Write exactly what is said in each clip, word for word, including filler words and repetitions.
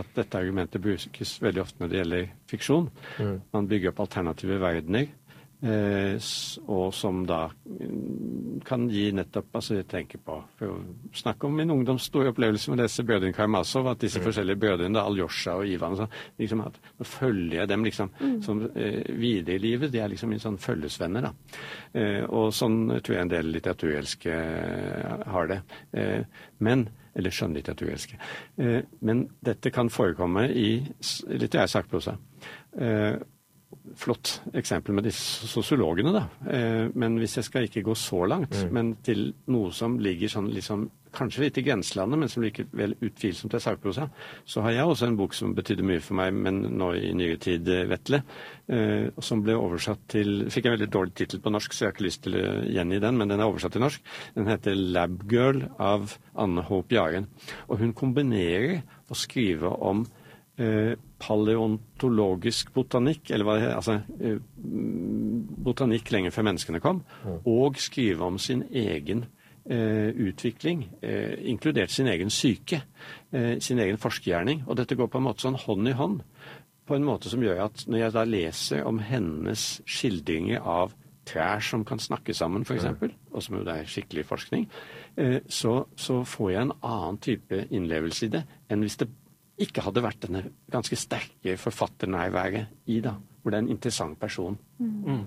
at dette argumentet brukes veldig ofte når det gjelder fiksjon. Mm. Man bygger opp alternative verdener, eh, og som da kan gi nettopp, altså jeg tenker på, for å snakke om min ungdoms store opplevelse med disse brødrene Karamazov, at disse mm. forskjellige brødrene, da, Aljosha og Ivan, så, liksom at nå følger jeg dem liksom mm. som eh, videre i livet, de er liksom min sånn følgesvenner da. Eh, og sånn tror jeg en del litteraturelske eh, har det. Eh, men eller skjønnlitteraturelske. Eh, men dette kan forekomme i litterær sakprosa. Eh, flott eksempel med disse sosiologene da. Eh, men hvis jeg skal ikke gå så langt, mm. men til noe som ligger sånn liksom, kanskje litt i grenselandet, men som likevel utvilsomt er sakprosa, så har jeg også en bok som betydde mye for meg, men nå i nyere tid, Vetle, eh, som ble oversatt til, fikk en veldig dårlig titel på norsk, så jeg har ikke lyst til å gjengi den, men den er oversatt til norsk. Den heter Lab Girl av Anne Håp Jaren. Og hun kombinerer å skrive om eh, paleontologisk botanikk, eller hva det heter, altså eh, botanikk lenge før menneskene kom, mm. og skrive om sin egen Eh, utvikling, eh, inkludert sin egen syke, eh, sin egen forskergjerning. Og dette går på en måte sånn hånd i hånd, på en måte som gjør at når jeg da leser om hennes skildringer av trær som kan snakke sammen, for eksempel, mm. og som jo det er skikkelig forskning, eh, så, så får jeg en annen type innlevelse i det, enn hvis det ikke hadde vært denne ganske sterke forfatternærværet i da, hvor det er en interessant person. Mm. Mm.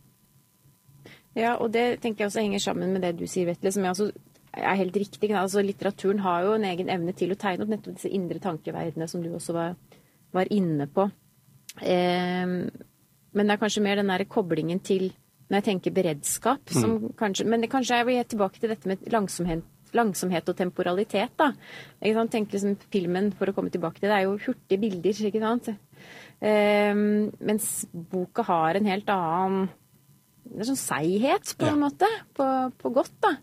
Ja, og det tenker jeg også henger sammen med det du sier, Vetle, som jeg også er helt riktig. Altså, litteraturen har jo en egen evne til å tegne opp nettopp disse indre tankeverdene som du også var, var inne på. Eh, men det er kanskje mer den der koblingen til, når jeg tenker beredskap, som mm. kanskje, men det, kanskje jeg vil helt tilbake til dette med langsomhet, langsomhet og temporalitet, da. Jeg kan tenke liksom filmen, for å komme tilbake til det, er jo hurtige bilder, ikke sant? Eh, mens boka har en helt annen det er sånn seighet på en ja. måte, på, på godt da.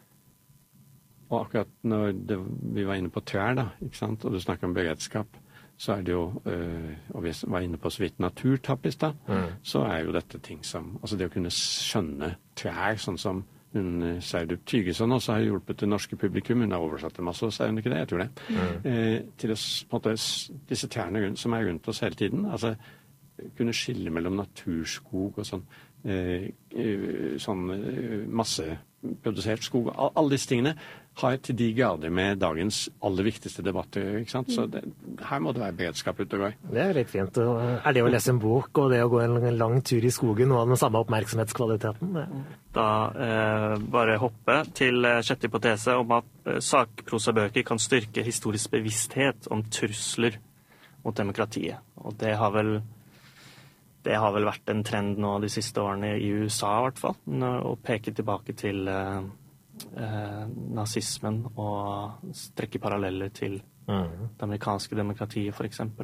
Og akkurat når det, vi var inne på trær da, ikke sant, og du snakker om beredskap, så er det jo, øh, og vi var inne på så vidt naturtappis da, mm. så er jo dette ting som, altså det å kunne skjønne trær, sånn som hun Sverdrup Tygeson også har hjulpet det norske publikum, hun har oversatt det masse, så er hun ikke det, jeg tror det, mm. eh, til å, på en måte, disse trærne rundt, som er rundt oss hele tiden, altså kunne skille mellom naturskog og sånn, Eh, sånn masseprodusert skog. Alle disse tingene har til de grader med dagens aller viktigste debatter, ikke sant? Så det, her må det være beredskap ute og går. Det er litt fint. Er det å lese en bok og det å gå en lang tur i skogen noe av den samme oppmerksomhetskvaliteten? Det. Da eh, bare hoppe til sjette hypotese om at eh, sakprosabøker kan styrke historisk bevissthet om trusler mot demokratiet. Og det har vel Det har vel vært en trend nå de siste årene i U S A i hvert fall, å peke tilbake til eh, eh, nazismen og strekke paralleller til mm. det amerikanske demokratiet, for eksempel.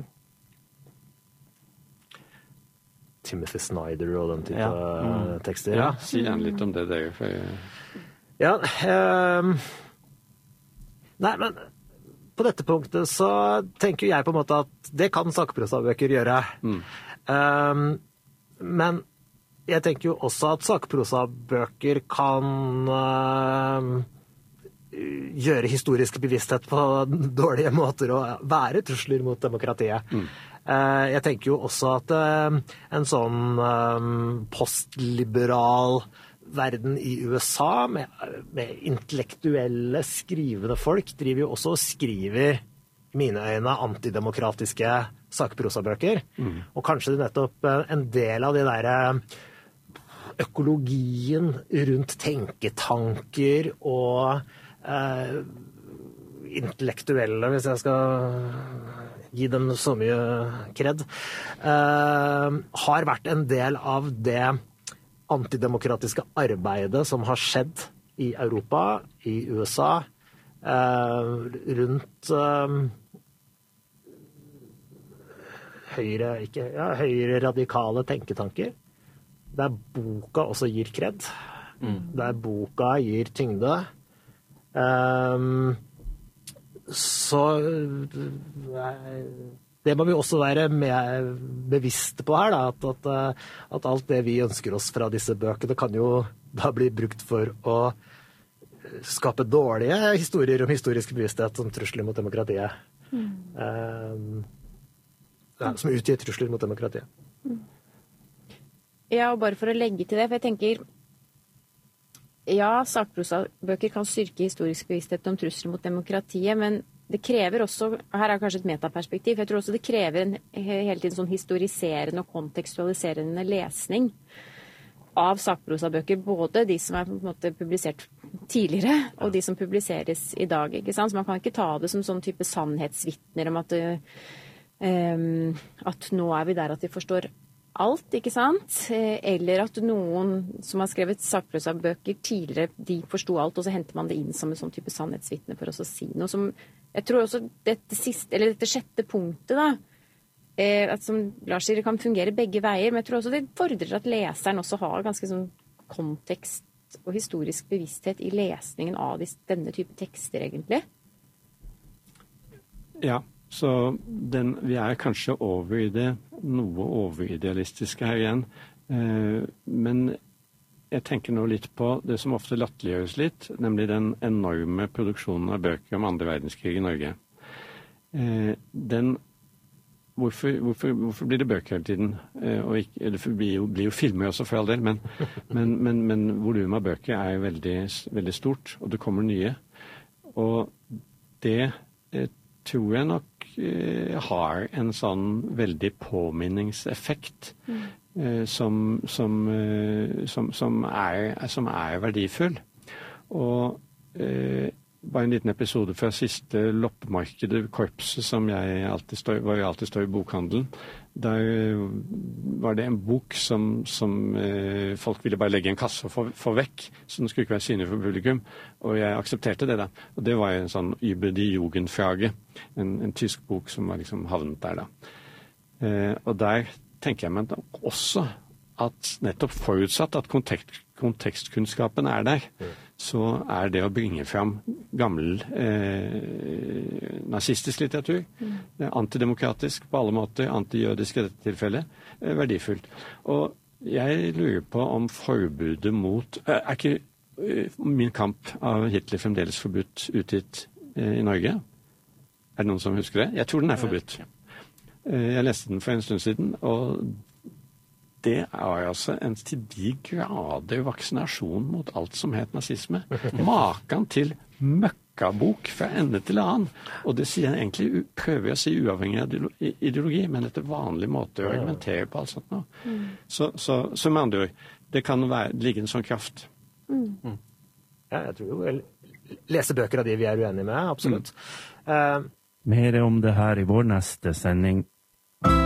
Timothy Snyder og den type ja. mm. tekster. Ja, si gjerne litt om det der. For... Ja, eh, nei, men på dette punktet så tenker jeg på en måte at det kan sakprosabøker gjøre. Mm. Um, men jeg tenker jo også at sakprosabøker kan uh, gjøre historisk bevissthet på dårlige måter å være trusler mot demokratiet. Mm. Uh, jeg tenker jo også at uh, en sånn um, postliberal verden i U S A med, med intellektuelle skrivende folk driver jo også og skriver i mine øyne antidemokratiske sakprosabøker. Mm. Og kanskje det nettopp en del av det der økologien rundt tenketanker og eh, intellektuelle, hvis jeg skal gi dem så mye kred, eh, har vært en del av det antidemokratiske arbeidet som har skjedd i Europa, i U S A, eh, rundt eh, høyre, ikke, ja, høyre radikale tenketanker, der boka også gir kred, mm. der boka gir tyngde. Um, så det må vi også være med, bevisste på her, da, at, at, at alt det vi ønsker oss fra disse bøkene kan jo da bli brukt for å skape dårlige historier om historisk bevissthet som trusler mot demokratiet. Mm. Um, ja, som utgjør trusler mot demokratiet. Mm. Ja, og bare for å legge til det, for jeg tenker ja, sakprosabøker kan styrke historisk bevissthet om trusler mot demokratiet, men det krever også, her er kanskje et metaperspektiv, jeg tror også det krever en hele tiden sånn historiserende og kontekstualiserende lesning av sakprosabøker, både de som er på en måte publisert tidligere, og de som publiseres i dag, ikke sant? Så man kan ikke ta det som sånn type sannhetsvitner om at, um, at nå er vi der at vi forstår alt, ikke sant? Eller at noen som har skrevet sakprosabøker tidligere, de forsto alt, og så henter man det inn som en sånn type sannhetsvitne for oss å si noe som, jeg tror også dette siste, eller dette sjette punktet da, eh, at som Lars sier, det kan fungere begge veier, men jeg tror også det fordrer at leseren også har ganske sånn kontekst og historisk bevissthet i lesningen av denne type tekster, egentlig. Ja. Så den, vi er kanskje over i det, noe overidealistiske her igjen. Eh, men jeg tenker nå litt på det som ofte latterliggjøres litt, nemlig den enorme produksjonen av bøker om andre verdenskrig i Norge. Eh, den, hvorfor, hvorfor, hvorfor blir det bøker hele tiden? Eh, og ikke, eller det blir jo, blir jo filmer også for all del, men, men, men, men volumet av bøker er jo veldig, veldig stort, og det kommer nye. Og det eh, tror jeg nok eh, har en sånn veldig påminningseffekt mm. eh, som, som, eh, som, som, er, som er verdifull. Og eh, bare en liten episode fra siste loppemarkedet, korpset, som jeg alltid står, hvor jeg alltid står i bokhandelen. Der var det en bok som, som eh, folk ville bare legge i en kasse og få, få vekk, så den skulle ikke være synlig for publikum. Og jeg aksepterte det da. Og det var en sånn Über die Jugendfrage, en, en tysk bok som var liksom havnet der da. Eh, og der tenker jeg meg også at nettopp forutsatt at kontekst, kontekstkunnskapen er der, mm. så er det å bringe fram gammel eh, nazistisk litteratur, mm. antidemokratisk på alle måter, antijødisk i dette tilfellet, eh, verdifullt. Og jeg lurer på om forbudet mot eh, er ikke eh, Min kamp av Hitler fremdeles forbudt utgitt eh, i Norge? Er det noen som husker det? Jeg tror den er forbudt. Eh, jeg leste den for en stund siden, og det er altså en til de grader vaksinasjon mot alt som het nazisme. Maken til møkkabok fra ende til annen. Og det sier jeg egentlig, prøver jeg å si uavhengig av ideologi, men etter vanlig måte å argumentere på alt sånt nå. Mm. Så, så, så med andre ord, det kan være, ligge en sånn kraft. Mm. Mm. Ja, jeg tror jo, lese bøker av de vi er uenige med, absolutt. Mm. Uh, Mer om det her i vår neste sending.